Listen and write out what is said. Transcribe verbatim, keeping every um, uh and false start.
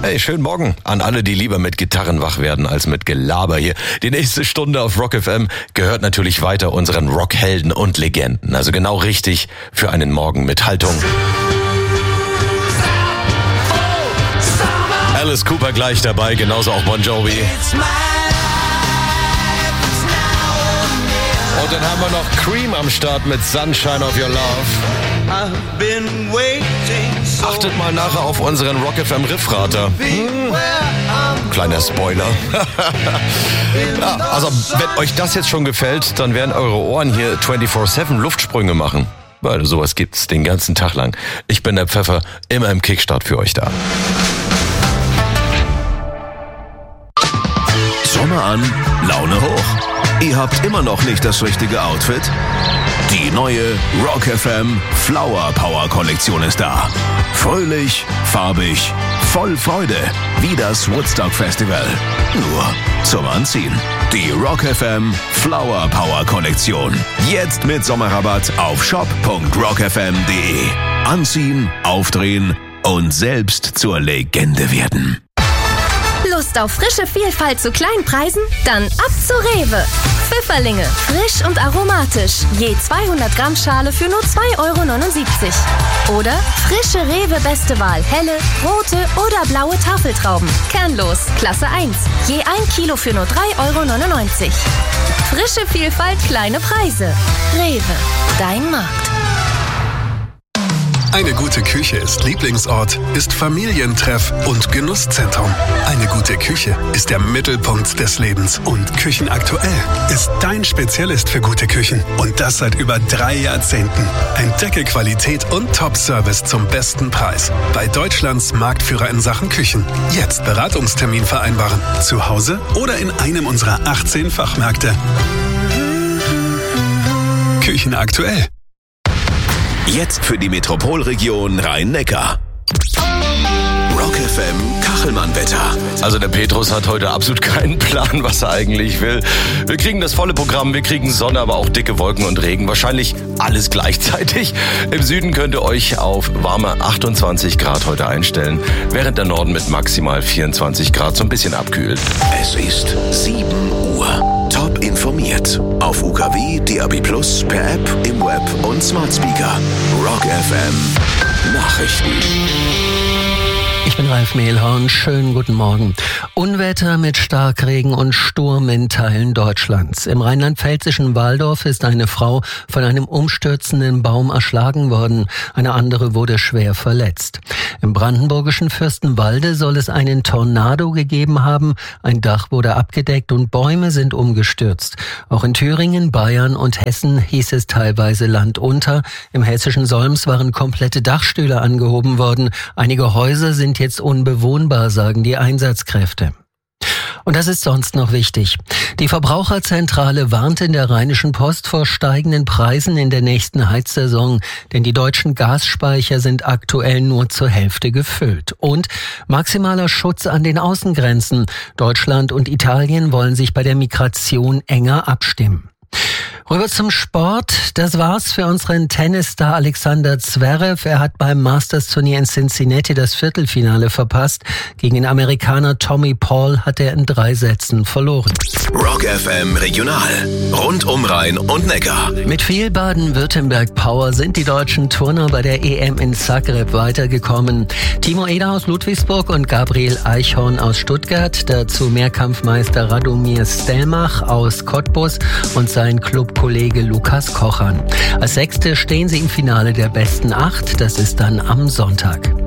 Hey, schönen Morgen an alle, die lieber mit Gitarren wach werden als mit Gelaber hier. Die nächste Stunde auf Rock F M gehört natürlich weiter unseren Rockhelden und Legenden. Also genau richtig für einen Morgen mit Haltung. Alice Cooper gleich dabei, genauso auch Bon Jovi. Und dann haben wir noch Cream am Start mit Sunshine of Your Love. Achtet mal nachher auf unseren Rock F M Riffrater. Hm. Kleiner Spoiler. Ja, also wenn euch das jetzt schon gefällt, dann werden eure Ohren hier vierundzwanzig sieben Luftsprünge machen. Weil sowas gibt's den ganzen Tag lang. Ich bin der Pfeffer, immer im Kickstart für euch da. Sommer an, Laune hoch. Ihr habt immer noch nicht das richtige Outfit? Die neue Rock F M Flower Power Kollektion ist da. Fröhlich, farbig, voll Freude, wie das Woodstock Festival. Nur zum Anziehen. Die Rock F M Flower Power Kollektion. Jetzt mit Sommerrabatt auf shop punkt rock f m punkt d e. Anziehen, aufdrehen und selbst zur Legende werden. Lust auf frische Vielfalt zu kleinen Preisen? Dann ab zu Rewe. Pfifferlinge, frisch und aromatisch. Je zweihundert Gramm Schale für nur zwei Euro neunundsiebzig. Oder frische Rewe Beste Wahl, helle, rote oder blaue Tafeltrauben. Kernlos, Klasse eins. Je ein Kilo für nur drei Euro neunundneunzig. Frische Vielfalt, kleine Preise. Rewe, dein Markt. Eine gute Küche ist Lieblingsort, ist Familientreff und Genusszentrum. Eine gute Küche ist der Mittelpunkt des Lebens. Und Küchenaktuell ist dein Spezialist für gute Küchen. Und das seit über drei Jahrzehnten. Entdecke Qualität und Top-Service zum besten Preis. Bei Deutschlands Marktführer in Sachen Küchen. Jetzt Beratungstermin vereinbaren. Zu Hause oder in einem unserer achtzehn Fachmärkte. Küchenaktuell. Jetzt für die Metropolregion Rhein-Neckar. Rock F M Kachelmann-Wetter. Also der Petrus hat heute absolut keinen Plan, was er eigentlich will. Wir kriegen das volle Programm, wir kriegen Sonne, aber auch dicke Wolken und Regen. Wahrscheinlich alles gleichzeitig. Im Süden könnt ihr euch auf warme achtundzwanzig Grad heute einstellen, während der Norden mit maximal vierundzwanzig Grad so ein bisschen abkühlt. Es ist sieben Uhr. Top informiert. Auf U K W, D A B plus, per App, im Web und Smart Speaker. Rock F M Nachrichten. Ich bin Ralf Mehlhorn, schönen guten Morgen. Unwetter mit Starkregen und Sturm in Teilen Deutschlands. Im rheinland-pfälzischen Walldorf ist eine Frau von einem umstürzenden Baum erschlagen worden. Eine andere wurde schwer verletzt. Im brandenburgischen Fürstenwalde soll es einen Tornado gegeben haben. Ein Dach wurde abgedeckt und Bäume sind umgestürzt. Auch in Thüringen, Bayern und Hessen hieß es teilweise Land unter. Im hessischen Solms waren komplette Dachstühle angehoben worden. Einige Häuser sind jetzt unbewohnbar, sagen die Einsatzkräfte. Und das ist sonst noch wichtig. Die Verbraucherzentrale warnt in der Rheinischen Post vor steigenden Preisen in der nächsten Heizsaison, denn die deutschen Gasspeicher sind aktuell nur zur Hälfte gefüllt. Und maximaler Schutz an den Außengrenzen. Deutschland und Italien wollen sich bei der Migration enger abstimmen. Rüber zum Sport. Das war's für unseren Tennisstar Alexander Zverev. Er hat beim Masters-Turnier in Cincinnati das Viertelfinale verpasst. Gegen den Amerikaner Tommy Paul hat er in drei Sätzen verloren. Rock F M Regional. Rund um Rhein und Neckar. Mit viel Baden-Württemberg-Power sind die deutschen Turner bei der E M in Zagreb weitergekommen. Timo Eder aus Ludwigsburg und Gabriel Eichhorn aus Stuttgart. Dazu Mehrkampfmeister Radomir Stelmach aus Cottbus und sein Clubkollege Lukas Kochern. Als Sechste stehen sie im Finale der besten Acht. Das ist dann am Sonntag.